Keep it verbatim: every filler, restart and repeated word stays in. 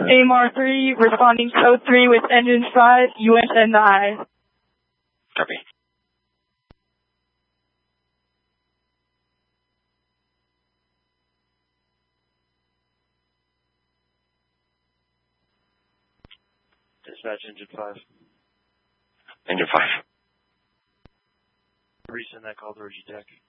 A M R three, responding code three with engine five, U S N I. Copy. Dispatch engine five. Engine five. Resend that call to Reggie Tech.